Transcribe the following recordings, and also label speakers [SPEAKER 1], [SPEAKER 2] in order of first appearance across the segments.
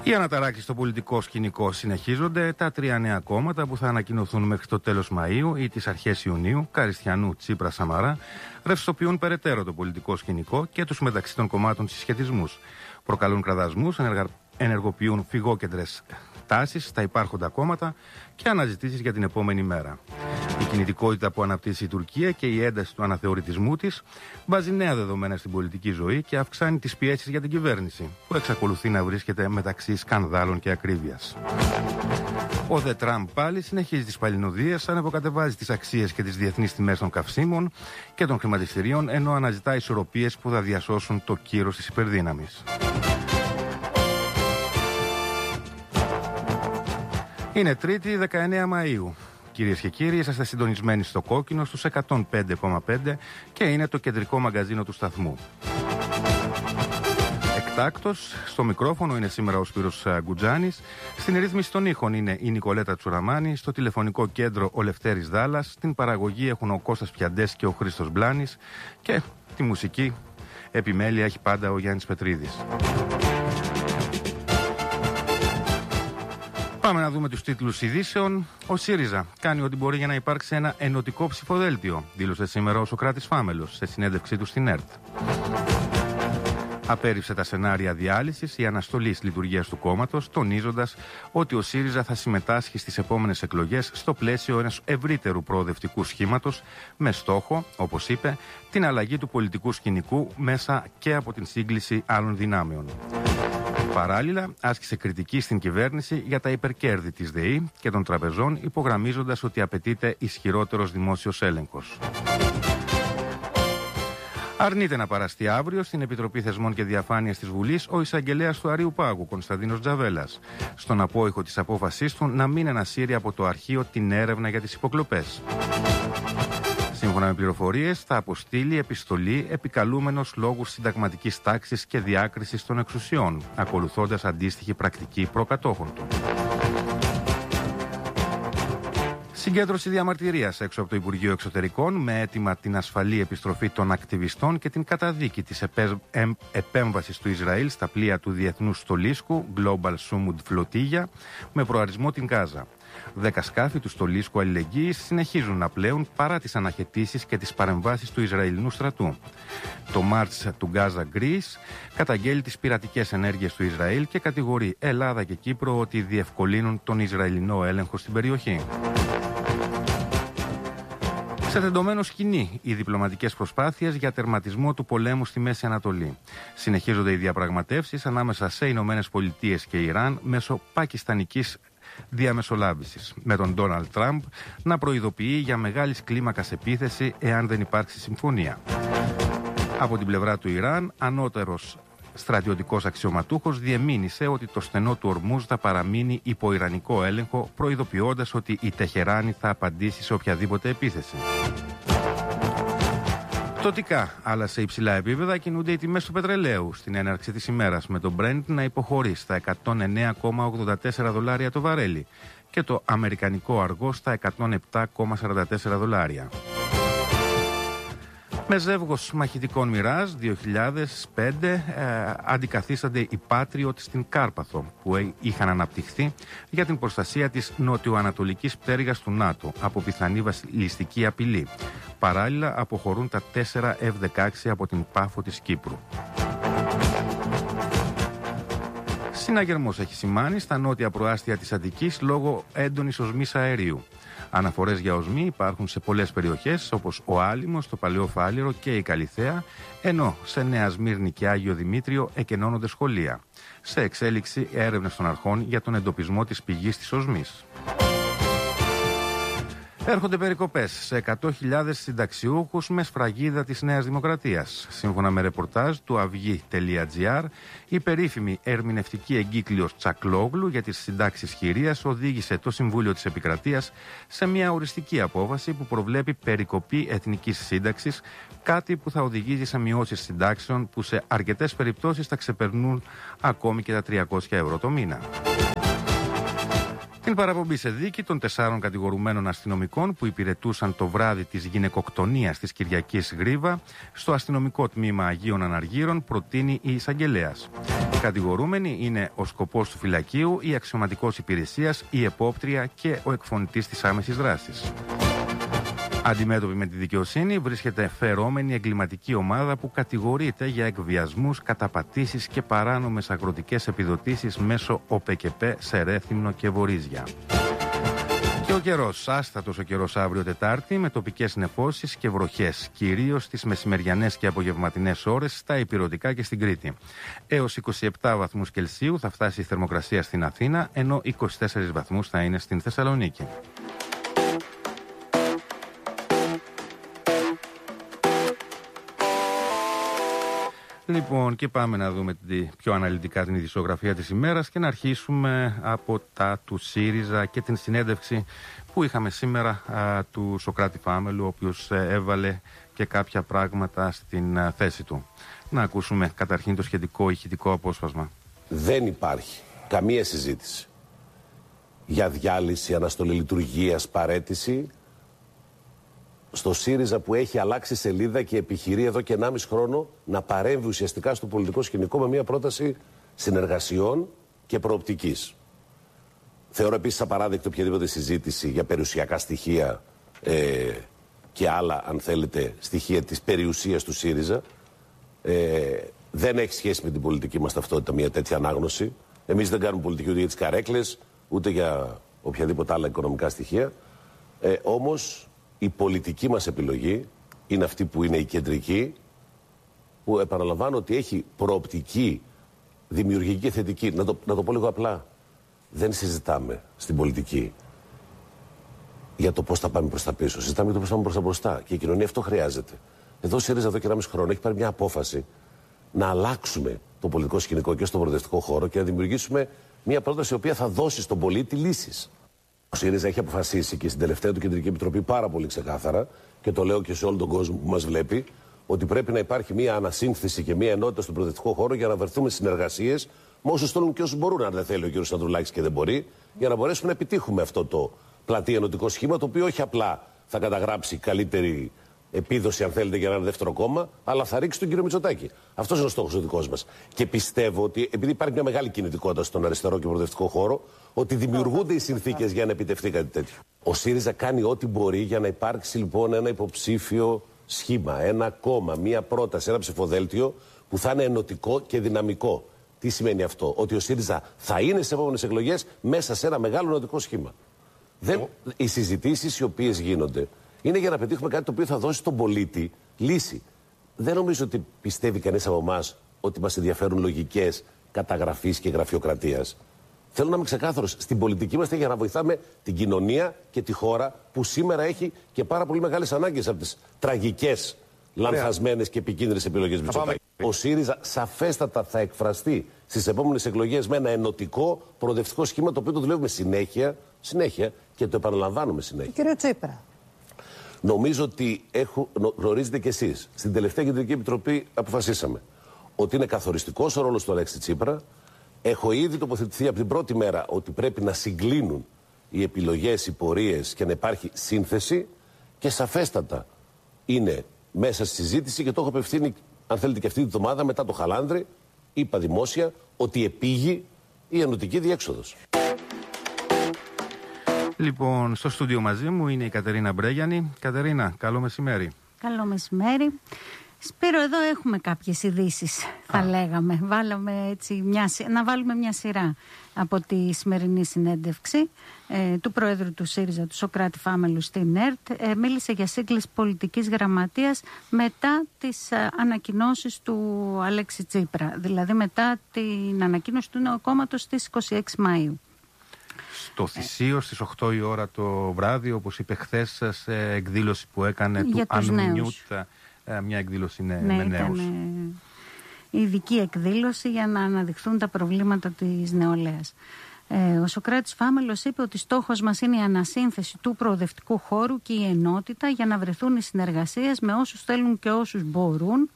[SPEAKER 1] Οι αναταράξεις στο πολιτικό σκηνικό συνεχίζονται. Τα τρία νέα κόμματα που θα ανακοινωθούν μέχρι το τέλος Μαΐου ή τις αρχές Ιουνίου, Καριστιανού, Τσίπρα, Σαμαρά, ρευστοποιούν περαιτέρω το πολιτικό σκηνικό και τους μεταξύ των κομμάτων συσχετισμούς. Προκαλούν κραδασμούς, ενεργοποιούν φυγόκεντρες τάσεις στα υπάρχοντα κόμματα και αναζητήσεις για την επόμενη μέρα. Η κινητικότητα που αναπτύσσει η Τουρκία και η ένταση του αναθεωρητισμού της βάζει νέα δεδομένα στην πολιτική ζωή και αυξάνει τις πιέσεις για την κυβέρνηση, που εξακολουθεί να βρίσκεται μεταξύ σκανδάλων και ακρίβειας. Ο Δε Τραμπ πάλι συνεχίζει τις παλινοδίες, ανεβοκατεβάζει τις αξίες και τις διεθνείς τιμές των καυσίμων και των χρηματιστηρίων, ενώ αναζητά ισορροπίες που θα διασώσουν το κύρος της υπερδύναμης. Είναι Τρίτη, 19 Μαΐου. Κυρίες και κύριοι, είσαστε συντονισμένοι στο Κόκκινο στους 105,5 και είναι το κεντρικό μαγκαζίνο του σταθμού. Εκτάκτος, στο μικρόφωνο είναι σήμερα ο Σπύρος Γκουτζάνης, στην ρύθμιση των ήχων είναι η Νικολέτα Τσουραμάνη, στο τηλεφωνικό κέντρο ο Λευτέρης Δάλλας, στην παραγωγή έχουν ο Κώστας Πιαντές και ο Χρήστος Μπλάνης και τη μουσική επιμέλεια έχει πάντα ο Γιάννης Πετρίδης. Πάμε να δούμε τους τίτλους ειδήσεων. Ο ΣΥΡΙΖΑ κάνει ό,τι μπορεί για να υπάρξει ένα ενωτικό ψηφοδέλτιο, δήλωσε σήμερα ο Σωκράτης Φάμελος σε συνέντευξή του στην ΕΡΤ. Απέρριψε τα σενάρια διάλυσης ή αναστολής λειτουργίας του κόμματος, τονίζοντας ότι ο ΣΥΡΙΖΑ θα συμμετάσχει στις επόμενες εκλογές στο πλαίσιο ενός ευρύτερου προοδευτικού σχήματος, με στόχο, όπως είπε, την αλλαγή του πολιτικού σκηνικού μέσα και από την σύγκληση άλλων δυνάμεων. Παράλληλα, άσκησε κριτική στην κυβέρνηση για τα υπερκέρδη της ΔΕΗ και των τραπεζών, υπογραμμίζοντας ότι απαιτείται ισχυρότερος δημόσιος έλεγχος. Αρνείται να παραστεί αύριο στην Επιτροπή Θεσμών και Διαφάνειας της Βουλής ο εισαγγελέας του Αρείου Πάγου, Κωνσταντίνος Τζαβέλας, στον απόϊχο της απόφασής του να μην ανασύρει από το αρχείο την έρευνα για τις υποκλοπές. Σύμφωνα με πληροφορίες, θα αποστείλει επιστολή επικαλούμενος λόγους συνταγματικής τάξης και διάκρισης των εξουσιών, ακολουθώντας αντίστοιχη πρακτική προκατόχων του. Συγκέντρωση διαμαρτυρίας έξω από το Υπουργείο Εξωτερικών με αίτημα την ασφαλή επιστροφή των ακτιβιστών και την καταδίκη της επέμβασης του Ισραήλ στα πλοία του Διεθνούς Στολίσκου Global Sumud Flotilla με προαρισμό την Γάζα. 10 σκάφη του Στολίσκου Αλληλεγγύης συνεχίζουν να πλέουν παρά τις αναχαιτήσεις και τις παρεμβάσεις του Ισραηλινού στρατού. Το March του Gaza Greece καταγγέλει τις πειρατικές ενέργειες του Ισραήλ και κατηγορεί Ελλάδα και Κύπρο ότι διευκολύνουν τον Ισραηλινό έλεγχο στην περιοχή. Σε τεντωμένο σκηνή οι διπλωματικές προσπάθειες για τερματισμό του πολέμου στη Μέση Ανατολή. Συνεχίζονται οι διαπραγματεύσεις ανάμεσα σε Ηνωμένες Πολιτείες και Ιράν μέσω πακιστανικής διαμεσολάβησης, με τον Ντόναλντ Τραμπ να προειδοποιεί για μεγάλης κλίμακας επίθεση εάν δεν υπάρξει συμφωνία. Από την πλευρά του Ιράν, ανώτερος στρατιωτικός αξιωματούχος διεμήνυσε ότι το στενό του Ορμούζ θα παραμείνει υπό ιρανικό έλεγχο, προειδοποιώντας ότι η Τεχεράνη θα απαντήσει σε οποιαδήποτε επίθεση. Πτωτικά, αλλά σε υψηλά επίπεδα κινούνται οι τιμές του πετρελαίου στην έναρξη της ημέρας, με το Brent να υποχωρεί στα $109,84 το βαρέλι και το αμερικανικό αργό στα $107,44. Με ζεύγος μαχητικών Mirage 2005 αντικαθίστανται οι Patriot στην Κάρπαθο, που είχαν αναπτυχθεί για την προστασία της νοτιοανατολικής πτέρυγας του ΝΑΤΟ από πιθανή βασιλιστική απειλή. Παράλληλα αποχωρούν τα 4 F-16 από την Πάφο της Κύπρου. Συναγερμός έχει σημάνει στα νότια προάστια της Αττικής λόγω έντονης οσμής αερίου. Αναφορές για οσμή υπάρχουν σε πολλές περιοχές όπως ο Άλυμος, το Παλαιό Φάληρο και η Καλιθέα, ενώ σε Νέα Σμύρνη και Άγιο Δημήτριο εκενώνονται σχολεία. Σε εξέλιξη έρευνες των αρχών για τον εντοπισμό της πηγής της οσμής. Έρχονται περικοπές σε 100.000 συνταξιούχους με σφραγίδα της Νέας Δημοκρατίας. Σύμφωνα με ρεπορτάζ του avygi.gr, η περίφημη ερμηνευτική εγκύκλειος Τσακλόγλου για τις συντάξεις χειρίας οδήγησε το Συμβούλιο της Επικρατείας σε μια οριστική απόφαση που προβλέπει περικοπή εθνικής σύνταξης, κάτι που θα οδηγήσει σε μειώσεις συντάξεων που σε αρκετές περιπτώσεις θα ξεπερνούν ακόμη και τα 300 ευρώ το μήνα. Την παραπομπή σε δίκη των 4 κατηγορουμένων αστυνομικών που υπηρετούσαν το βράδυ της γυναικοκτονίας της Κυριακής Γρίβα στο αστυνομικό τμήμα Αγίων Αναργύρων προτείνει η εισαγγελέας. Οι κατηγορούμενοι είναι ο σκοπός του φυλακίου, η αξιωματικός υπηρεσίας, η επόπτρια και ο εκφωνητής της άμεσης δράσης. Αντιμέτωπη με τη δικαιοσύνη βρίσκεται φερόμενη εγκληματική ομάδα που κατηγορείται για εκβιασμούς, καταπατήσεις και παράνομες αγροτικές επιδοτήσεις μέσω ΟΠΕΚΕΠΕ σε Ρέθυμνο και Βορίζια. Και ο καιρός, άστατος ο καιρός αύριο Τετάρτη, με τοπικές νεφώσεις και βροχές, κυρίως στις μεσημεριανές και απογευματινές ώρες στα ηπειρωτικά και στην Κρήτη. Έως 27 βαθμούς Κελσίου θα φτάσει η θερμοκρασία στην Αθήνα, ενώ 24 βαθμούς θα είναι στην Θεσσαλονίκη. Λοιπόν, και πάμε να δούμε πιο αναλυτικά την ειδησιογραφία της ημέρας και να αρχίσουμε από τα του ΣΥΡΙΖΑ και την συνέντευξη που είχαμε σήμερα του Σωκράτη Φάμελου, ο οποίος έβαλε και κάποια πράγματα στην θέση του. Να ακούσουμε καταρχήν το σχετικό ηχητικό απόσπασμα.
[SPEAKER 2] Δεν υπάρχει καμία συζήτηση για διάλυση, αναστολή λειτουργίας, παραίτηση στο ΣΥΡΙΖΑ που έχει αλλάξει σελίδα και επιχειρεί εδώ και 1,5 χρόνο να παρέμβει ουσιαστικά στο πολιτικό σκηνικό με μια πρόταση συνεργασιών και προοπτικής. Θεωρώ επίσης απαράδεκτο οποιαδήποτε συζήτηση για περιουσιακά στοιχεία και άλλα, αν θέλετε, στοιχεία της περιουσίας του ΣΥΡΙΖΑ. Δεν έχει σχέση με την πολιτική μας ταυτότητα μια τέτοια ανάγνωση. Εμείς δεν κάνουμε πολιτική ούτε για τις καρέκλες, ούτε για οποιαδήποτε άλλα οικονομικά στοιχεία. Όμως η πολιτική μας επιλογή είναι αυτή που είναι η κεντρική, που επαναλαμβάνω ότι έχει προοπτική, δημιουργική και θετική. Να το πω λίγο απλά. Δεν συζητάμε στην πολιτική για το πώς θα πάμε προς τα πίσω. Συζητάμε για το πώς θα πάμε προς τα μπροστά. Και η κοινωνία αυτό χρειάζεται. Εδώ ο ΣΥΡΙΖΑ εδώ και 1,5 χρόνο έχει πάρει μια απόφαση να αλλάξουμε το πολιτικό σκηνικό και στον προοδευτικό χώρο και να δημιουργήσουμε μια πρόταση η οποία θα δώσει στον πολίτη λύσεις. Ο ΣΥΡΙΖΑ έχει αποφασίσει και στην τελευταία του Κεντρική Επιτροπή πάρα πολύ ξεκάθαρα, και το λέω και σε όλο τον κόσμο που μας βλέπει, ότι πρέπει να υπάρχει μια ανασύνθεση και μια ενότητα στον προοδευτικό χώρο για να βρεθούμε συνεργασίες με όσους θέλουν και όσους μπορούν, αν δεν θέλει ο κ. Ανδρουλάκης και δεν μπορεί, για να μπορέσουμε να επιτύχουμε αυτό το πλατή ενωτικό σχήμα, το οποίο όχι απλά θα καταγράψει καλύτερη επίδοση, αν θέλετε, για ένα δεύτερο κόμμα, αλλά θα ρίξει τον κύριο Μητσοτάκη. Αυτός είναι ο στόχος ο δικός μας. Και πιστεύω ότι, επειδή υπάρχει μια μεγάλη κινητικότητα στον αριστερό και προοδευτικό χώρο, ότι δημιουργούνται οι συνθήκες για να επιτευχθεί κάτι τέτοιο. Ο ΣΥΡΙΖΑ κάνει ό,τι μπορεί για να υπάρξει λοιπόν ένα υποψήφιο σχήμα, ένα κόμμα, μια πρόταση, ένα ψηφοδέλτιο που θα είναι ενωτικό και δυναμικό. Τι σημαίνει αυτό? Ότι ο ΣΥΡΙΖΑ θα είναι στις επόμενες εκλογές μέσα σε ένα μεγάλο ενωτικό σχήμα. Οι συζητήσεις οι οποίες γίνονται είναι για να πετύχουμε κάτι το οποίο θα δώσει στον πολίτη λύση. Δεν νομίζω ότι πιστεύει κανείς από εμάς ότι μας ενδιαφέρουν λογικές καταγραφής και γραφειοκρατίας. Θέλω να είμαι ξεκάθαρος. Στην πολιτική μας για να βοηθάμε την κοινωνία και τη χώρα που σήμερα έχει και πάρα πολύ μεγάλες ανάγκες από τις τραγικές, λανθασμένες και επικίνδυνες επιλογές Μητσοτάκη. Ο ΣΥΡΙΖΑ σαφέστατα θα εκφραστεί στις επόμενες εκλογές με ένα ενωτικό προοδευτικό σχήμα, το οποίο το δουλεύουμε συνέχεια και το επαναλαμβάνουμε συνέχεια.
[SPEAKER 3] Κύριε Τσίπρα.
[SPEAKER 2] Νομίζω ότι γνωρίζετε κι εσείς. Στην τελευταία Κεντρική Επιτροπή αποφασίσαμε ότι είναι καθοριστικός ο ρόλος του Αλέξη Τσίπρα. Έχω ήδη τοποθετηθεί από την πρώτη μέρα ότι πρέπει να συγκλίνουν οι επιλογές, οι πορείες και να υπάρχει σύνθεση, και σαφέστατα είναι μέσα στη συζήτηση και το έχω απευθύνει, αν θέλετε, και αυτή τη βδομάδα μετά το Χαλάνδρη. Είπα δημόσια ότι επήγει η ενωτική διέξοδος.
[SPEAKER 1] Λοιπόν, στο στούντιο μαζί μου είναι η Κατερίνα Μπρέγιανη. Κατερίνα, καλό μεσημέρι.
[SPEAKER 4] Καλό μεσημέρι. Σπύρο, εδώ έχουμε κάποιες ειδήσεις, θα λέγαμε. Να βάλουμε μια σειρά από τη σημερινή συνέντευξη του Πρόεδρου του ΣΥΡΙΖΑ, του Σωκράτη Φάμελου, στην ΕΡΤ. Μίλησε για σύγκληση πολιτικής γραμματείας μετά τις ανακοινώσεις του Αλέξη Τσίπρα, δηλαδή μετά την ανακοίνωση του νέου κόμματος στις 26 Μαΐου.
[SPEAKER 1] Στο Θησίο στις 8 η ώρα το βράδυ, όπως είπε χθες σε εκδήλωση που έκανε του Unmute, μια εκδήλωση με νέους.
[SPEAKER 4] Ειδική εκδήλωση για να αναδειχθούν τα προβλήματα της νεολαίας. Ο Σωκράτης Φάμελος είπε ότι στόχος μας είναι η ανασύνθεση του προοδευτικού χώρου και η ενότητα για να βρεθούν οι συνεργασίες με όσους θέλουν και όσους μπορούν,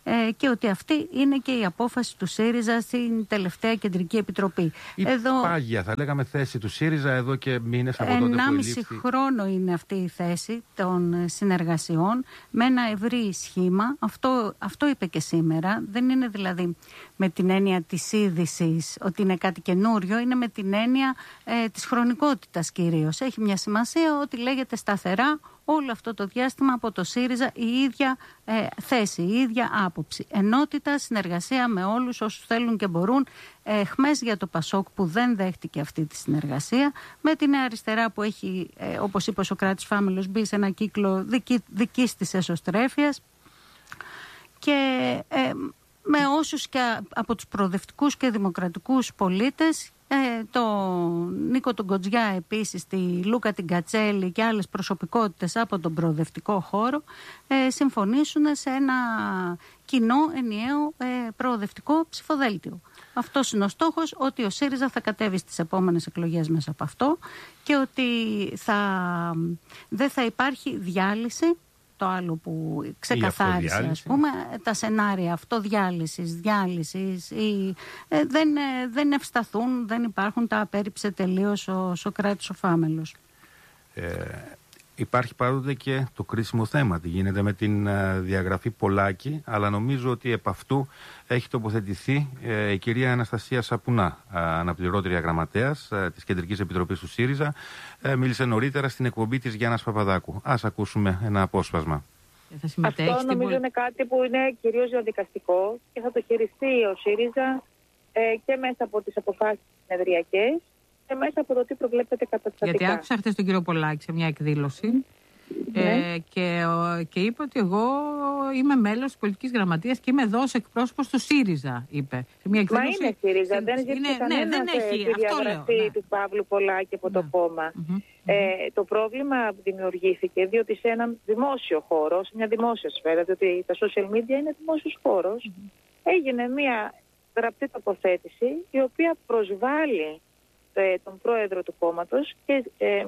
[SPEAKER 4] και ότι αυτή είναι και η απόφαση του ΣΥΡΙΖΑ στην τελευταία Κεντρική Επιτροπή.
[SPEAKER 1] Η πάγια, θα λέγαμε, θέση του ΣΥΡΙΖΑ εδώ και μήνες από τότε που ελήφθη.
[SPEAKER 4] 1,5 χρόνο είναι αυτή η θέση των συνεργασιών με ένα ευρύ σχήμα. Αυτό είπε και σήμερα. Δεν είναι δηλαδή με την έννοια της είδησης ότι είναι κάτι καινούριο, είναι με την έννοια της χρονικότητας κυρίως. Έχει μια σημασία ότι λέγεται σταθερά όλο αυτό το διάστημα από το ΣΥΡΙΖΑ η ίδια θέση, η ίδια άποψη. Ενότητα, συνεργασία με όλους όσους θέλουν και μπορούν. Χμές για το ΠΑΣΟΚ που δεν δέχτηκε αυτή τη συνεργασία. Με την Νέα Αριστερά που έχει, όπως είπε ο Σωκράτης Φάμελος, μπει σε ένα κύκλο δικής της εσωστρέφειας. Και με όσους και από τους προοδευτικούς και δημοκρατικούς πολίτες, τον Νίκο τον Κοτζιά επίσης, τη Λούκα την Κατσέλη και άλλες προσωπικότητες από τον προοδευτικό χώρο, συμφωνήσουν σε ένα κοινό ενιαίο προοδευτικό ψηφοδέλτιο. Αυτός είναι ο στόχος, ότι ο ΣΥΡΙΖΑ θα κατέβει στις επόμενες εκλογές μέσα από αυτό και ότι δεν θα υπάρχει διάλυση. Το άλλο που ξεκαθάρισε, ας πούμε, τα σενάρια αυτοδιάλυσης, διάλυσης, δεν ευσταθούν, δεν υπάρχουν, τα απέρριψε τελείως ο Σωκράτης ο Φάμελος.
[SPEAKER 1] Υπάρχει πάντοτε και το κρίσιμο θέμα, τι γίνεται με την διαγραφή Πολάκη, αλλά νομίζω ότι επ' αυτού έχει τοποθετηθεί η κυρία Αναστασία Σαπουνά, αναπληρώτρια γραμματέας της Κεντρικής Επιτροπής του ΣΥΡΙΖΑ. Μίλησε νωρίτερα στην εκπομπή της Γιάννας Παπαδάκου. Ας ακούσουμε ένα απόσπασμα.
[SPEAKER 3] Αυτό νομίζω είναι κάτι που είναι κυρίως διαδικαστικό και θα το χειριστεί ο ΣΥΡΙΖΑ και μέσα από τις αποφάσεις συνεδριακές και μέσα από το τι προβλέπεται καταστατικά.
[SPEAKER 5] Γιατί άκουσα χθες τον κύριο Πολάκη σε μια εκδήλωση και είπε ότι εγώ είμαι μέλος της πολιτικής γραμματείας και είμαι εδώ ως εκπρόσωπος του ΣΥΡΙΖΑ, είπε. Σε μια εκδήλωση,
[SPEAKER 3] μα είναι ΣΥΡΙΖΑ, δεν ζήτησε κανένας τη διαγραφή του Παύλου Πολάκη από το κόμμα. Το πρόβλημα δημιουργήθηκε διότι σε έναν δημόσιο χώρο, σε μια δημόσια σφαίρα, διότι τα social media είναι δημόσιος χώρος, έγινε μια γραπτή τοποθέτηση η οποία προσβάλλει τον πρόεδρο του κόμματος και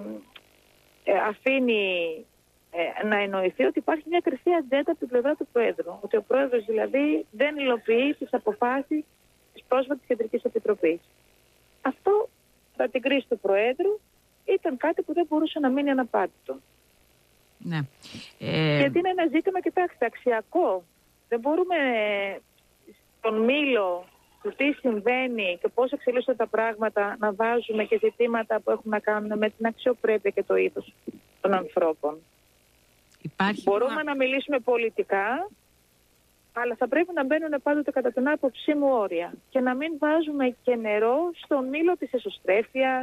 [SPEAKER 3] αφήνει να εννοηθεί ότι υπάρχει μια κρυφή ατζέντα από την πλευρά του πρόεδρου. Ότι ο πρόεδρος δηλαδή δεν υλοποιεί τις αποφάσεις της πρόσφατης Κεντρικής Επιτροπής. Αυτό, κατά την κρίση του πρόεδρου, ήταν κάτι που δεν μπορούσε να μείνει αναπάντητο.
[SPEAKER 5] Ναι.
[SPEAKER 3] Γιατί είναι ένα ζήτημα, κοιτάξτε, αξιακό. Δεν μπορούμε στον μήλο του τι συμβαίνει και πώς εξελίσσονται τα πράγματα να βάζουμε και ζητήματα που έχουν να κάνουν με την αξιοπρέπεια και το ήθος των ανθρώπων. Μπορούμε να μιλήσουμε πολιτικά, αλλά θα πρέπει να μπαίνουν πάντοτε κατά την άποψή μου όρια και να μην βάζουμε και νερό στο μήλο της εσωστρέφειας.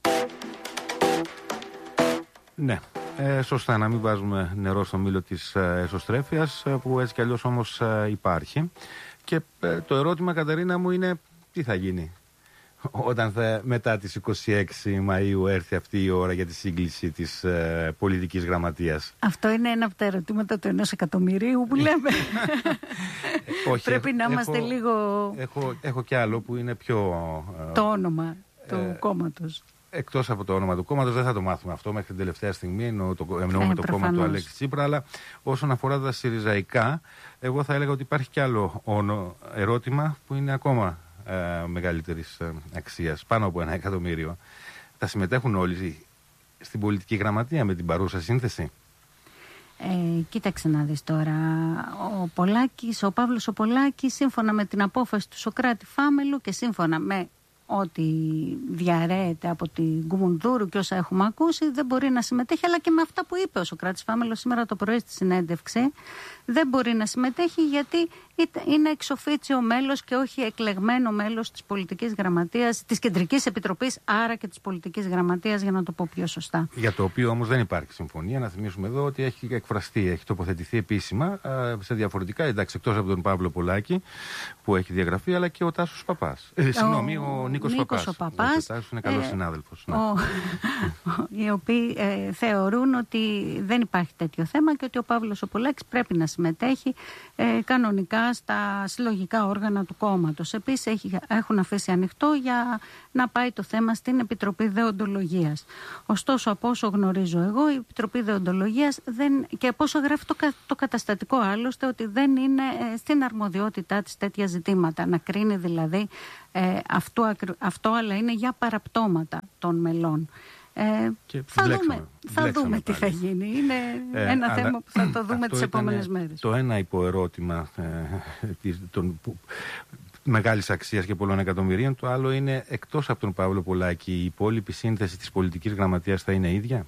[SPEAKER 1] Ναι, σωστά, να μην βάζουμε νερό στο μήλο της εσωστρέφειας, που έτσι κι αλλιώς όμως υπάρχει. Και το ερώτημα, Κατερίνα μου, είναι τι θα γίνει όταν μετά τις 26 Μαΐου έρθει αυτή η ώρα για τη σύγκληση της πολιτικής γραμματείας.
[SPEAKER 4] Αυτό είναι ένα από τα ερωτήματα του 1 εκατομμυρίου που λέμε.
[SPEAKER 1] Όχι,
[SPEAKER 4] πρέπει να είμαστε λίγο...
[SPEAKER 1] Έχω κι άλλο που είναι πιο...
[SPEAKER 4] Το όνομα του κόμματος.
[SPEAKER 1] Εκτός από το όνομα του κόμματος, δεν θα το μάθουμε αυτό μέχρι την τελευταία στιγμή, εννοούμε το κόμμα του Αλέξη Τσίπρα, αλλά όσον αφορά τα συριζαϊκά, εγώ θα έλεγα ότι υπάρχει κι άλλο ερώτημα που είναι ακόμα μεγαλύτερης αξίας, πάνω από 1 εκατομμύριο. Θα συμμετέχουν όλοι στην πολιτική γραμματεία με την παρούσα σύνθεση?
[SPEAKER 4] Κοίταξε να δεις τώρα, ο Παύλος ο Πολάκης, σύμφωνα με την απόφαση του Σωκράτη Φάμελου και σύμφωνα με ό,τι διαρρέεται από την Κουμουνδούρου και όσα έχουμε ακούσει, δεν μπορεί να συμμετέχει, αλλά και με αυτά που είπε ο Σωκράτης Φάμελος σήμερα το πρωί στη συνέντευξη, δεν μπορεί να συμμετέχει γιατί είναι εξοφίτσιο μέλος και όχι εκλεγμένο μέλος της πολιτικής γραμματείας, της Κεντρικής Επιτροπής, άρα και της πολιτικής γραμματείας, για να το πω πιο σωστά.
[SPEAKER 1] Για το οποίο όμως δεν υπάρχει συμφωνία. Να θυμίσουμε εδώ ότι έχει εκφραστεί, έχει τοποθετηθεί επίσημα σε διαφορετικά, εντάξει, εκτός από τον Παύλο Πολάκη που έχει διαγραφεί, αλλά και ο Τάσος Παπάς. Συγγνώμη, ο Νίκος Παπάς. Ο Τάσος είναι καλός συνάδελφος. Ναι.
[SPEAKER 4] Οι οποίοι θεωρούν ότι δεν υπάρχει τέτοιο θέμα και ότι ο Παύλος ο Πολάκης πρέπει να συμμετέχει κανονικά μετά στα συλλογικά όργανα του κόμματος. Επίσης έχουν αφήσει ανοιχτό για να πάει το θέμα στην Επιτροπή Δεοντολογίας. Ωστόσο, από όσο γνωρίζω εγώ, η Επιτροπή Δεοντολογίας και από όσο γράφει το καταστατικό άλλωστε, ότι δεν είναι στην αρμοδιότητά της τέτοια ζητήματα. Να κρίνει δηλαδή αυτό, αλλά είναι για παραπτώματα των μελών. Θα δούμε τι θα γίνει. Είναι ένα θέμα που θα το δούμε τις επόμενες μέρες.
[SPEAKER 1] Το ένα υποερώτημα μεγάλης αξίας και πολλών εκατομμυρίων. Το άλλο είναι, εκτός από τον Παύλο Πολάκη, η υπόλοιπη σύνθεση της πολιτικής γραμματείας θα είναι ίδια?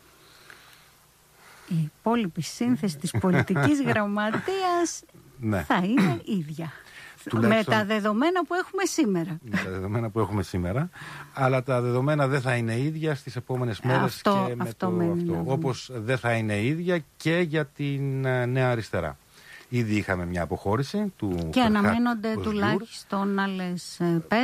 [SPEAKER 4] Η υπόλοιπη σύνθεση της πολιτικής γραμματείας θα είναι ίδια. Με τα δεδομένα που έχουμε σήμερα. Με τα
[SPEAKER 1] δεδομένα που έχουμε σήμερα. Αλλά τα δεδομένα δεν θα είναι ίδια στις επόμενες μέρες και με αυτό. Όπως δεν θα είναι ίδια και για την Νέα Αριστερά. Ήδη είχαμε μια αποχώρηση του. Και
[SPEAKER 4] αναμένονται τουλάχιστον άλλες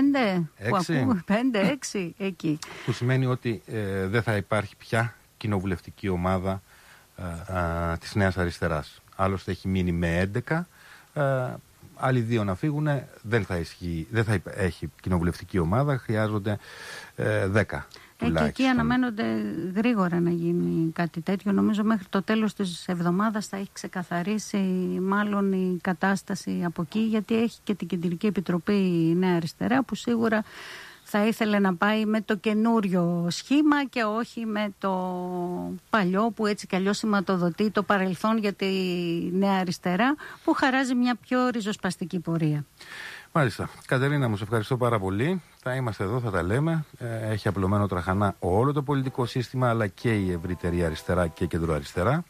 [SPEAKER 4] 5-6 εκεί.
[SPEAKER 1] Που σημαίνει ότι δεν θα υπάρχει πια κοινοβουλευτική ομάδα της Νέας Αριστεράς. Άλλωστε έχει μείνει με 11. Άλλοι 2 να φύγουν, δεν θα έχει κοινοβουλευτική ομάδα, χρειάζονται 10.
[SPEAKER 4] Και εκεί αναμένονται γρήγορα να γίνει κάτι τέτοιο. Νομίζω μέχρι το τέλος της εβδομάδας θα έχει ξεκαθαρίσει μάλλον η κατάσταση από εκεί, γιατί έχει και την Κεντρική Επιτροπή η Νέα Αριστερά, που σίγουρα θα ήθελε να πάει με το καινούριο σχήμα και όχι με το παλιό που έτσι κι αλλιώς σηματοδοτεί το παρελθόν για τη Νέα Αριστερά, που χαράζει μια πιο ριζοσπαστική πορεία.
[SPEAKER 1] Μάλιστα. Κατερίνα μου, σε ευχαριστώ πάρα πολύ. Θα είμαστε εδώ, θα τα λέμε. Έχει απλωμένο τραχανά όλο το πολιτικό σύστημα, αλλά και η ευρύτερη αριστερά και κεντροαριστερά.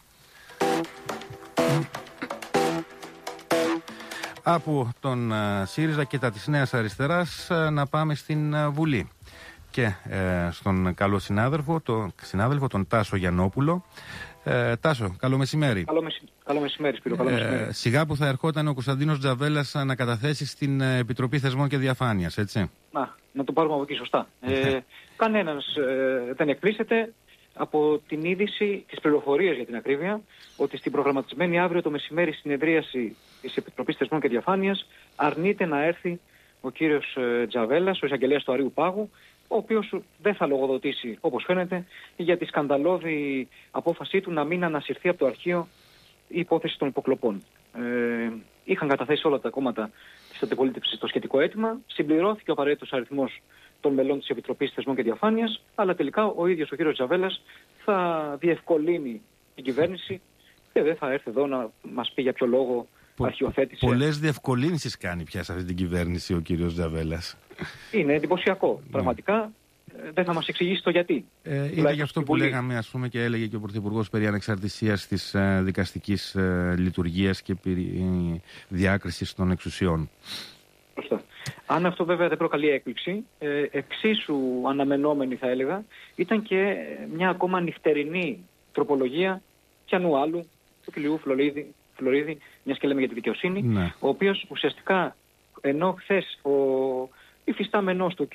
[SPEAKER 1] Από τον ΣΥΡΙΖΑ και τα της Νέας Αριστεράς να πάμε στην Βουλή και στον καλό συνάδελφο τον Τάσο Γιαννόπουλο. Τάσο, καλό μεσημέρι.
[SPEAKER 6] Καλό μεσημέρι, Σπύρο. Καλό μεσημέρι.
[SPEAKER 1] Σιγά που θα ερχόταν ο Κωνσταντίνος Τζαβέλας να καταθέσει στην Επιτροπή Θεσμών και Διαφάνειας, έτσι.
[SPEAKER 6] Να το πάρουμε από εκεί σωστά. Κανένας δεν εκπλήσεται από την είδηση, τις πληροφορίες για την ακρίβεια, ότι στην προγραμματισμένη αύριο το μεσημέρι συνεδρίαση της Επιτροπής Θεσμών και Διαφάνειας αρνείται να έρθει ο κύριος Τζαβέλας, ο εισαγγελέας του Αρείου Πάγου, ο οποίος δεν θα λογοδοτήσει, όπως φαίνεται, για τη σκανδαλώδη απόφασή του να μην ανασυρθεί από το αρχείο η υπόθεση των υποκλοπών. Είχαν καταθέσει όλα τα κόμματα της αντιπολίτευσης το σχετικό αίτημα, συμπληρώθηκε ο απαραίτητος αριθμός των μελών της Επιτροπής Θεσμών και Διαφάνειας, αλλά τελικά ο ίδιος ο κύριος Τζαβέλας θα διευκολύνει την κυβέρνηση και δεν θα έρθει εδώ να μας πει για ποιο λόγο αρχιοθέτησε.
[SPEAKER 1] Πολλές διευκολύνσεις κάνει πια σε αυτή την κυβέρνηση ο κύριος Τζαβέλας.
[SPEAKER 6] Είναι εντυπωσιακό. Πραγματικά δεν θα μας εξηγήσει το γιατί.
[SPEAKER 1] Είναι γι' αυτό που λέγαμε, ας πούμε, και έλεγε και ο Πρωθυπουργός περί ανεξαρτησίας της δικαστικής λειτουργίας και περί διάκρισης των εξουσιών.
[SPEAKER 6] Σωστά. Αν αυτό βέβαια δεν προκαλεί έκπληξη, εξίσου αναμενόμενη θα έλεγα, ήταν και μια ακόμα νυχτερινή τροπολογία πιανού άλλου, του κ. Φλωρίδη, μιας και λέμε για τη δικαιοσύνη,
[SPEAKER 1] ναι.
[SPEAKER 6] Ο οποίος ουσιαστικά, ενώ χθες ο υφιστάμενος του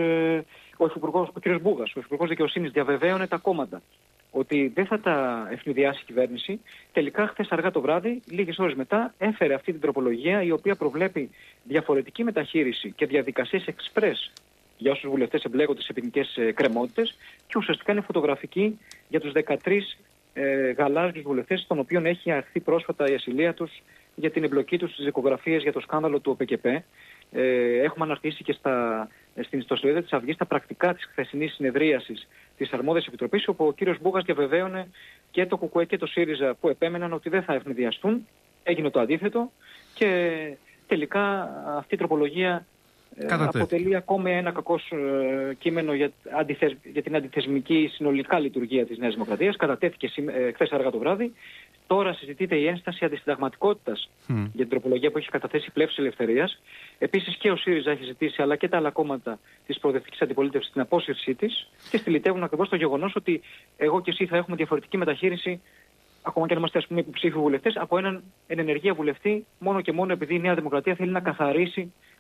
[SPEAKER 6] ο κ. Μπούγας, ο Υπουργός Δικαιοσύνης, διαβεβαίωνε τα κόμματα ότι δεν θα τα ευνηδιάσει η κυβέρνηση, τελικά χθες αργά το βράδυ, λίγες ώρες μετά, έφερε αυτή την τροπολογία, η οποία προβλέπει διαφορετική μεταχείριση και διαδικασίες εξπρές για όσους βουλευτές εμπλέκονται σε ποινικές κρεμότητες, και ουσιαστικά είναι φωτογραφική για τους 13 γαλάζιους βουλευτές, των οποίων έχει αρθεί πρόσφατα η ασυλία τους για την εμπλοκή τους στις δικογραφίες για το σκάνδαλο του ΟΠΚΠ. Έχουμε αναρτήσει και στην ιστοσελίδα της Αυγής τα πρακτικά της χθεσινής συνεδρίασης της αρμόδιας επιτροπής, όπου ο κύριος Μπούγας διαβεβαίωνε και το ΚΚΕ και το ΣΥΡΙΖΑ, που επέμεναν ότι δεν θα ευνηδιαστούν. Έγινε το αντίθετο και τελικά αυτή η τροπολογία αποτελεί ακόμα ένα κακό κείμενο για την αντιθεσμική συνολικά λειτουργία της Νέας Δημοκρατίας. Κατατέθηκε χθες αργά το βράδυ. Τώρα συζητείται η ένσταση αντισυνταγματικότητας για την τροπολογία που έχει καταθέσει η Πλεύση Ελευθερίας. Επίσης και ο ΣΥΡΙΖΑ έχει ζητήσει, αλλά και τα άλλα κόμματα της προοδευτικής αντιπολίτευσης, την απόσυρσή της, και στυλιτεύουν ακριβώς το γεγονός ότι εγώ και εσύ θα έχουμε διαφορετική μεταχείριση, ακόμα και αν είμαστε, ας πούμε, υποψήφιοι βουλευτές, από έναν εν ενεργεία βουλευτή, μόνο και μόνο επειδή η Νέα Δημοκρατία θέλει να καθαρίσει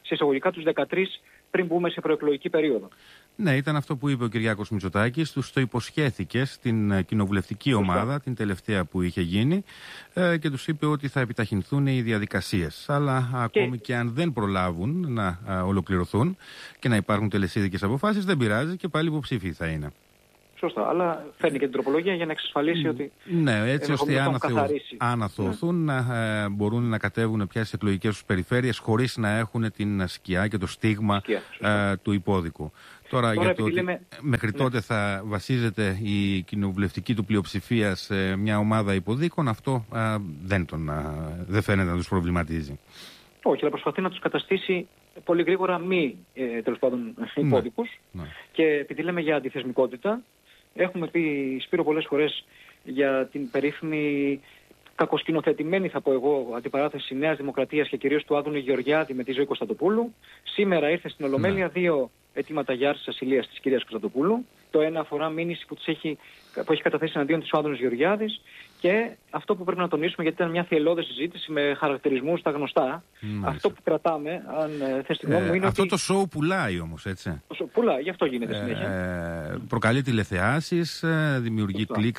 [SPEAKER 6] σε εισαγωγικά τους 13 πριν μπούμε σε προεκλογική περίοδο.
[SPEAKER 1] Ναι, ήταν αυτό που είπε ο Κυριάκος Μητσοτάκης. Τους το υποσχέθηκε στην κοινοβουλευτική ομάδα, την τελευταία που είχε γίνει, και τους είπε ότι θα επιταχυνθούν οι διαδικασίες. Αλλά ακόμη και αν δεν προλάβουν να ολοκληρωθούν και να υπάρχουν τελεσίδικες αποφάσεις, δεν πειράζει και πάλι υποψήφοι θα είναι.
[SPEAKER 6] Σωστά, αλλά φέρνει και την τροπολογία για να εξασφαλίσει ότι.
[SPEAKER 1] Ναι, έτσι ώστε αν αθωωθούν να μπορούν να κατέβουν πια στις εκλογικές τους περιφέρειες χωρίς να έχουν την σκιά και το στίγμα του υπόδικου. Τώρα για το ότι μέχρι τότε θα βασίζεται η κοινοβουλευτική του πλειοψηφία σε μια ομάδα υποδίκων, αυτό δεν φαίνεται να τους προβληματίζει. Όχι,
[SPEAKER 6] αλλά προσπαθεί να τους καταστήσει πολύ γρήγορα μη τέλος πάντων υπόδικους. Ναι. Και επειδή λέμε για αντιθεσμικότητα, έχουμε πει, Σπύρο, πολλές φορές για την περίφημη κακοσκηνοθετημένη, θα πω εγώ, αντιπαράθεση Νέας Δημοκρατίας και κυρίως του Άδωνη Γεωργιάδη με τη Ζωή Κωνσταντοπούλου. Σήμερα ήρθε στην Ολομέλεια δύο αιτήματα για άρση ασυλίας της κυρίας Κωνσταντοπούλου. Το ένα αφορά μήνυση που έχει καταθέσει εναντίον της ο Άδωνης Γεωργιάδης, και αυτό που πρέπει να τονίσουμε, γιατί ήταν μια θυελλώδη συζήτηση με χαρακτηρισμούς στα γνωστά. Αυτό που κρατάμε, αν θες τη γνώμη μου, είναι
[SPEAKER 1] αυτό
[SPEAKER 6] ότι.
[SPEAKER 1] Το σοου πουλάει όμως, έτσι.
[SPEAKER 6] Πουλάει, γι' αυτό γίνεται συνέχεια.
[SPEAKER 1] Προκαλεί τηλεθεάσεις, δημιουργεί κλικ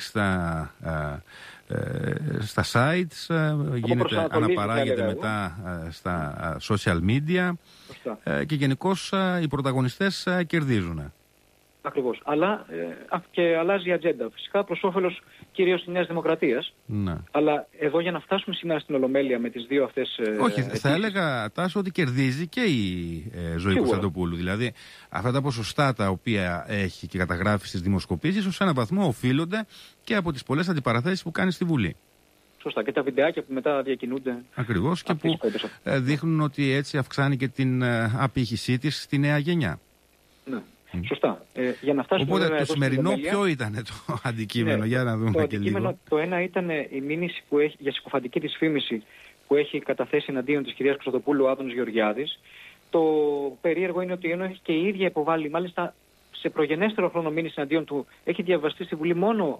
[SPEAKER 1] στα sites, αναπαράγεται μετά στα social media και γενικώς οι πρωταγωνιστές κερδίζουν.
[SPEAKER 6] Ακριβώς. Αλλά και αλλάζει η ατζέντα. Φυσικά προς όφελος κυρίως της Νέας Δημοκρατίας. Ναι. Αλλά εδώ για να φτάσουμε σήμερα στην Ολομέλεια με τις δύο αυτές.
[SPEAKER 1] Όχι, θα έλεγα, Τάσο, ότι κερδίζει και η Ζωή Κωνσταντοπούλου. Δηλαδή αυτά τα ποσοστά τα οποία έχει και καταγράφει στις δημοσκοπήσεις, ως έναν βαθμό οφείλονται και από τις πολλές αντιπαραθέσεις που κάνει στη Βουλή.
[SPEAKER 6] Σωστά. Και τα βιντεάκια που μετά διακινούνται.
[SPEAKER 1] Ακριβώς, και που δείχνουν ότι έτσι αυξάνει και την απήχησή της στη νέα γενιά.
[SPEAKER 6] Ναι. Σωστά. Για να φτάσουμε.
[SPEAKER 1] Οπότε το σημερινό ποιο ήταν το αντικείμενο, για να δούμε και λίγο.
[SPEAKER 6] Το ένα ήταν η μήνυση που έχει για συκοφαντική δυσφήμιση που έχει καταθέσει εναντίον της κυρίας Κωνσταντοπούλου ο Άδωνης Γεωργιάδης. Το περίεργο είναι ότι ενώ έχει και η ίδια υποβάλει, μάλιστα σε προγενέστερο χρόνο μήνυση εναντίον του, έχει διαβαστεί στη Βουλή μόνο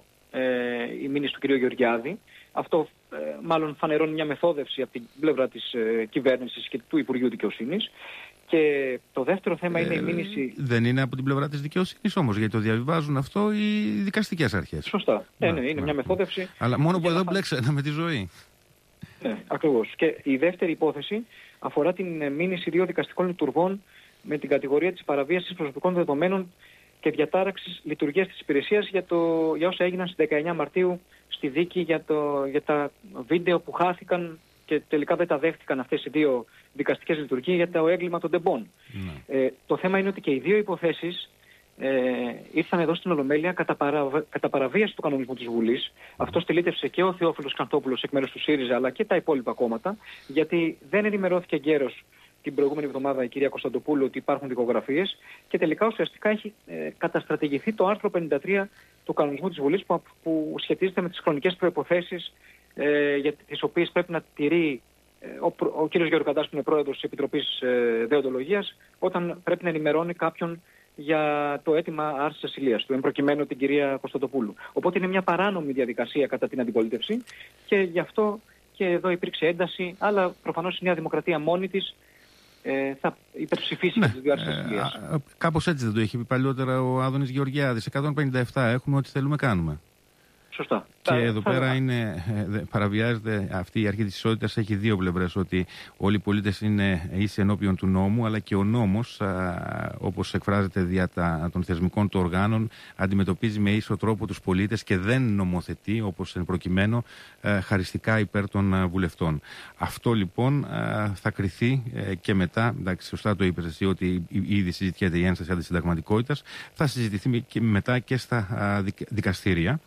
[SPEAKER 6] η μήνυση του κυρίου Γεωργιάδη. Αυτό μάλλον φανερώνει μια μεθόδευση από την πλευρά της κυβέρνησης και του Υπουργείου Δικαιοσύνης. Και το δεύτερο θέμα είναι η μήνυση.
[SPEAKER 1] Δεν είναι από την πλευρά της δικαιοσύνης όμως, γιατί το διαβιβάζουν αυτό οι δικαστικές αρχές.
[SPEAKER 6] Σωστά. Είναι μια μεθόδευση.
[SPEAKER 1] Αλλά μόνο που εδώ μπλέξανε με τη ζωή.
[SPEAKER 6] Ναι, ακριβώς. Και η δεύτερη υπόθεση αφορά την μήνυση δύο δικαστικών λειτουργών με την κατηγορία της παραβίασης προσωπικών δεδομένων και διατάραξης λειτουργίας της υπηρεσίας για όσα έγιναν στις 19 Μαρτίου στη δίκη για τα βίντεο που χάθηκαν και τελικά δεν τα δέχτηκαν αυτές οι δύο δικαστικές λειτουργίες για το έγκλημα των τεμπών. Το θέμα είναι ότι και οι δύο υποθέσεις ήρθαν εδώ στην Ολομέλεια κατά παραβίαση του κανονισμού της Βουλής. Αυτό στελίτευσε και ο Θεόφιλος Κανθόπουλος εκ μέρους του ΣΥΡΙΖΑ, αλλά και τα υπόλοιπα κόμματα, γιατί δεν ενημερώθηκε εγκαίρως την προηγούμενη εβδομάδα η κυρία Κωνσταντοπούλου ότι υπάρχουν δικογραφίες, και τελικά ουσιαστικά έχει καταστρατηγηθεί το άρθρο 53 του κανονισμού της Βουλής που σχετίζεται με τις χρονικές προϋποθέσεις για τις οποίες πρέπει να τηρεί ο κύριος Γεωργαντάς, που είναι πρόεδρος της Επιτροπής Δεοντολογίας, όταν πρέπει να ενημερώνει κάποιον για το αίτημα άρσης ασυλίας του, εν προκειμένου την κυρία Κωνσταντοπούλου. Οπότε είναι μια παράνομη διαδικασία κατά την αντιπολίτευση, και γι' αυτό και εδώ υπήρξε ένταση, αλλά προφανώς η Νέα Δημοκρατία μόνη της θα υπερψηφίσει τις δύο άρσεις ασυλίας.
[SPEAKER 1] Κάπως έτσι δεν το είχε πει παλιότερα ο Άδωνης Γεωργιάδης. 157 έχουμε, ό,τι θέλουμε κάνουμε.
[SPEAKER 6] Σωστά.
[SPEAKER 1] Και εδώ πέρα παραβιάζεται αυτή η αρχή της ισότητας. Έχει δύο πλευρές, ότι όλοι οι πολίτες είναι ίσοι ενώπιον του νόμου, αλλά και ο νόμος, όπως εκφράζεται δια των θεσμικών του οργάνων, αντιμετωπίζει με ίσο τρόπο τους πολίτες και δεν νομοθετεί, όπως εν προκειμένου, χαριστικά υπέρ των βουλευτών. Αυτό λοιπόν θα κριθεί και μετά. Εντάξει, σωστά το είπες εσύ, ότι ήδη συζητιέται η ένσταση αντισυνταγματικότητας. Θα συζητηθεί και μετά και στα δικαστήρια.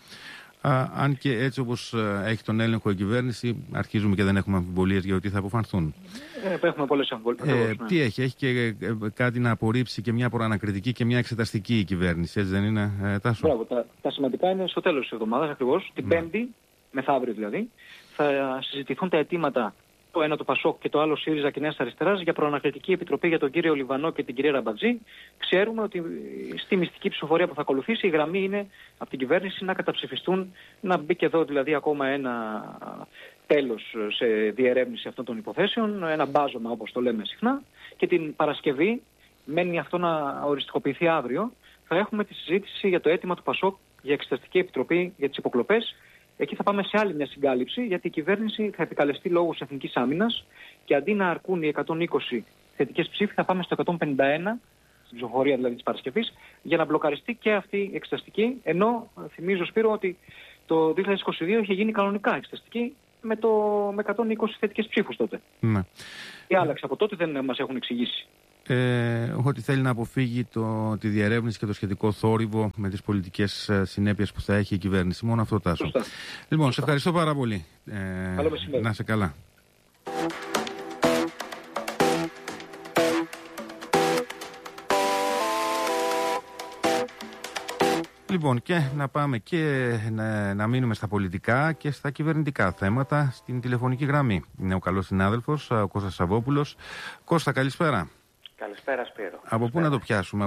[SPEAKER 1] Αν και έτσι όπως έχει τον έλεγχο η κυβέρνηση, αρχίζουμε και δεν έχουμε αμφιβολίες για ότι θα αποφανθούν.
[SPEAKER 6] Έχουμε πολλές αμφιβολίες.
[SPEAKER 1] Τι έχει και κάτι να απορρίψει, και μια προανακριτική και μια εξεταστική η κυβέρνηση, έτσι δεν είναι, Τάσο?
[SPEAKER 6] Μπράβο, τα σημαντικά είναι στο τέλος της εβδομάδας ακριβώς, την Πέμπτη, μεθαύριο δηλαδή, θα συζητηθούν τα αιτήματα το ένα το Πασόκ και το άλλο ΣΥΡΙΖΑ και Νέας Αριστεράς, για προανακριτική επιτροπή για τον κύριο Λιβανό και την κυρία Ραμπατζή. Ξέρουμε ότι στη μυστική ψηφοφορία που θα ακολουθήσει η γραμμή είναι από την κυβέρνηση να καταψηφιστούν, να μπει και εδώ δηλαδή ακόμα ένα τέλος σε διερεύνηση αυτών των υποθέσεων, ένα μπάζωμα όπως το λέμε συχνά, και την Παρασκευή, μένει αυτό να οριστικοποιηθεί αύριο, θα έχουμε τη συζήτηση για το αίτημα του Πασόκ για εξεταστική επιτροπή για τις υποκλοπές. Εκεί θα πάμε σε άλλη μια συγκάλυψη, γιατί η κυβέρνηση θα επικαλεστεί λόγους εθνικής άμυνας και αντί να αρκούν οι 120 θετικές ψήφοι, θα πάμε στο 151, στην ψηφοφορία δηλαδή της Παρασκευής, για να μπλοκαριστεί και αυτή η εξεταστική. Ενώ θυμίζω, Σπύρο, ότι το 2022 είχε γίνει κανονικά εξεταστική με 120 θετικές ψήφους τότε.
[SPEAKER 1] Ναι.
[SPEAKER 6] Τι άλλαξε από τότε δεν μας έχουν εξηγήσει.
[SPEAKER 1] Ότι θέλει να αποφύγει τη διερεύνηση και το σχετικό θόρυβο με τις πολιτικές συνέπειες που θα έχει η κυβέρνηση. Μόνο αυτό, Τάσο.
[SPEAKER 6] Σωστά.
[SPEAKER 1] Λοιπόν, σε ευχαριστώ πάρα πολύ.
[SPEAKER 6] Καλό μεσημέρι.
[SPEAKER 1] Να είσαι καλά. Λοιπόν, και να πάμε και να μείνουμε στα πολιτικά και στα κυβερνητικά θέματα στην τηλεφωνική γραμμή. Είναι ο καλός συνάδελφος, ο Κώστας Σαββόπουλος. Κώστα, καλησπέρα.
[SPEAKER 7] Καλησπέρα, Σπύρο.
[SPEAKER 1] Από πού να το πιάσουμε,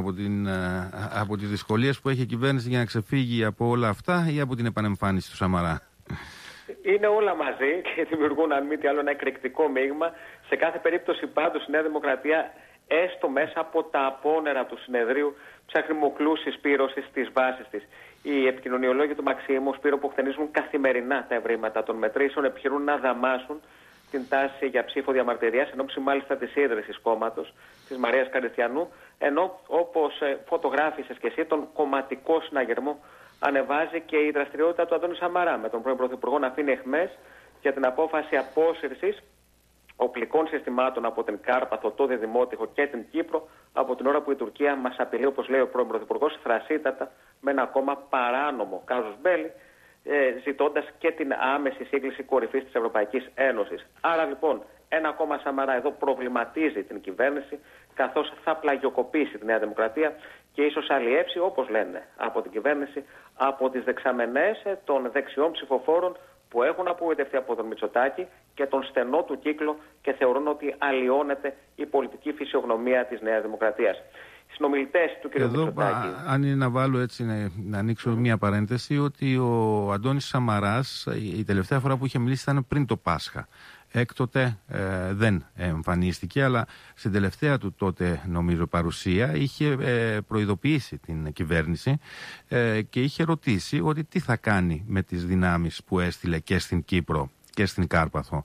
[SPEAKER 1] από τις δυσκολίες που έχει η κυβέρνηση για να ξεφύγει από όλα αυτά ή από την επανεμφάνιση του Σαμαρά?
[SPEAKER 7] Είναι όλα μαζί και δημιουργούν, αν μη τι άλλο, ένα εκρηκτικό μείγμα. Σε κάθε περίπτωση, πάντως, η Νέα Δημοκρατία, έστω μέσα από τα απόνερα του συνεδρίου, ψαχρημοκλούσει, Σπύρο, στις βάσεις της. Οι επικοινωνιολόγοι του Μαξίμου, Σπύρο, που χτενίζουν καθημερινά τα ευρήματα των μετρήσεων, επιχειρούν να δαμάσουν την τάση για ψήφο διαμαρτυρίας, ενόψει μάλιστα της ίδρυσης κόμματος της Μαρίας Καριστιανού, ενώ όπως φωτογράφησες και εσύ, τον κομματικό συναγερμό ανεβάζει και η δραστηριότητα του Αντώνη Σαμαρά, με τον πρώην Πρωθυπουργό να αφήνει εχμές για την απόφαση απόσυρσης οπλικών συστημάτων από την Κάρπαθο, το Διδημότυχο και την Κύπρο, από την ώρα που η Τουρκία μας απειλεί, όπως λέει ο πρώην Πρωθυπουργός, θρασίτατα με ένα ακόμα παράνομο κάζους μπέλι, ζητώντας και την άμεση σύγκληση κορυφής της Ευρωπαϊκής Ένωσης. Άρα λοιπόν, ένα κόμμα Σαμαρά εδώ προβληματίζει την κυβέρνηση, καθώς θα πλαγιοκοπήσει τη Νέα Δημοκρατία και ίσως αλλιεύσει, όπως λένε από την κυβέρνηση, από τις δεξαμενές των δεξιών ψηφοφόρων που έχουν απογοητευτεί από τον Μητσοτάκη και τον στενό του κύκλο και θεωρούν ότι αλλοιώνεται η πολιτική φυσιογνωμία της Νέας Δημοκρατίας. Οι συνομιλητές του κ. Μητσοτάκη.
[SPEAKER 1] Αν είναι να βάλω έτσι, να ανοίξω μία παρένθεση, ότι ο Αντώνης Σαμαράς η τελευταία φορά που είχε μιλήσει ήταν πριν το Πάσχα. Έκτοτε δεν εμφανίστηκε, αλλά στην τελευταία του τότε, νομίζω, παρουσία είχε προειδοποιήσει την κυβέρνηση και είχε ρωτήσει ότι τι θα κάνει με τις δυνάμεις που έστειλε και στην Κύπρο και στην Κάρπαθο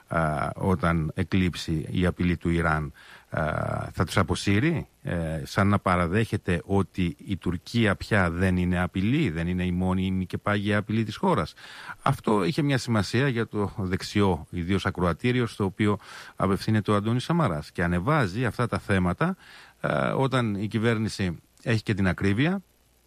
[SPEAKER 1] όταν εκλείψει η απειλή του Ιράν. Θα τους αποσύρει, σαν να παραδέχεται ότι η Τουρκία πια δεν είναι απειλή, δεν είναι η μόνη και πάγια απειλή της χώρας. Αυτό είχε μια σημασία για το δεξιό, ιδίως ακροατήριο, στο οποίο απευθύνεται ο Αντώνης Σαμαράς, και ανεβάζει αυτά τα θέματα όταν η κυβέρνηση έχει και την ακρίβεια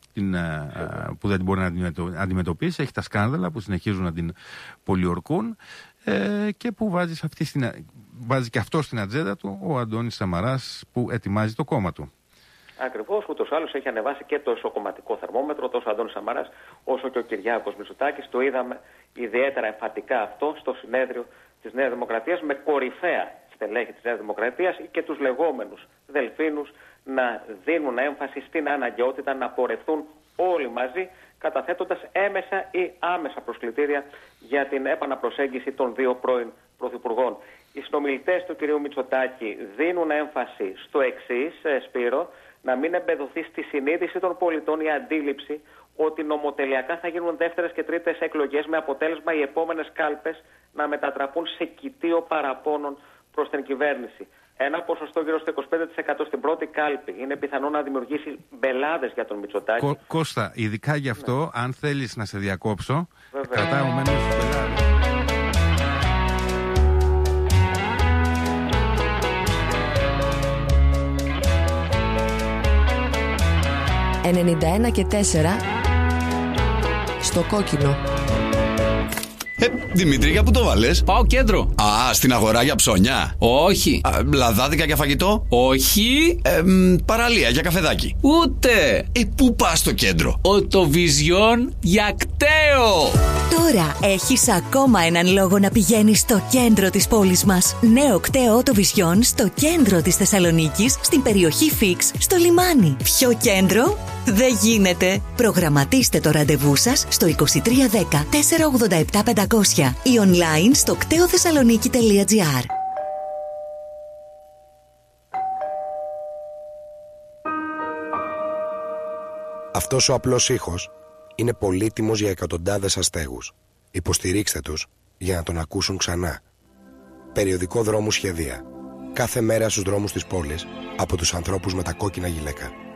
[SPEAKER 1] που δεν μπορεί να αντιμετωπίσει, έχει τα σκάνδαλα που συνεχίζουν να την πολιορκούν και που βάζει και αυτό στην ατζέντα του ο Αντώνης Σαμαράς, που ετοιμάζει το κόμμα του.
[SPEAKER 7] Ακριβώς, ούτως άλλως έχει ανεβάσει και το εσωκομματικό θερμόμετρο, τόσο ο Αντώνης Σαμαράς όσο και ο Κυριάκος Μητσοτάκης. Το είδαμε ιδιαίτερα εμφατικά αυτό στο συνέδριο της Νέας Δημοκρατίας, με κορυφαία στελέχη της Νέας Δημοκρατίας και τους λεγόμενους δελφίνους να δίνουν έμφαση στην αναγκαιότητα να πορευθούν όλοι μαζί, καταθέτοντας έμεσα ή άμεσα προσκλητήρια για την επαναπροσέγγιση των δύο πρώην πρωθυπουργών. Οι συνομιλητές του κ. Μητσοτάκη δίνουν έμφαση στο εξής, Σπύρο, να μην εμπεδοθεί στη συνείδηση των πολιτών η αντίληψη ότι νομοτελειακά θα γίνουν δεύτερες και τρίτες εκλογές, με αποτέλεσμα οι επόμενες κάλπες να μετατραπούν σε κοιτίο παραπώνων προς την κυβέρνηση. Ένα ποσοστό γύρω στο 25% στην πρώτη κάλπη είναι πιθανό να δημιουργήσει μπελάδες για τον Μητσοτάκη.
[SPEAKER 1] Κώστα, ειδικά γι' αυτό, αν θέλεις να σε διακόψω, κρατάω μένω στους μπελάδες.
[SPEAKER 8] «91 και 4» στο κόκκινο. Δημήτρη, για πού το βάλες?
[SPEAKER 9] Πάω κέντρο.
[SPEAKER 8] Α, στην αγορά για ψώνια?
[SPEAKER 9] Όχι.
[SPEAKER 8] Λαδάδικα για φαγητό?
[SPEAKER 9] Όχι.
[SPEAKER 8] Παραλία για καφεδάκι?
[SPEAKER 9] Ούτε.
[SPEAKER 8] Πού πας στο κέντρο?
[SPEAKER 9] Οτοβιζιόν για κταίο.
[SPEAKER 10] Τώρα έχεις ακόμα έναν λόγο να πηγαίνεις στο κέντρο της πόλης μας. Νέο κταίο Οτοβιζιόν στο κέντρο της Θεσσαλονίκης, στην περιοχή Φίξ, στο λιμάνι. Πιο κέντρο δεν γίνεται. Προγραμματίστε το ραντεβού σας στο 2310 487 500 ή online στο κτεοθεσσαλονίκη.gr.
[SPEAKER 11] Αυτός ο απλός ήχος είναι πολύτιμος για εκατοντάδες αστέγους. Υποστηρίξτε τους για να τον ακούσουν ξανά. Περιοδικό Δρόμου Σχεδία. Κάθε μέρα στους δρόμους της πόλης από τους ανθρώπους με τα κόκκινα γυλαίκα.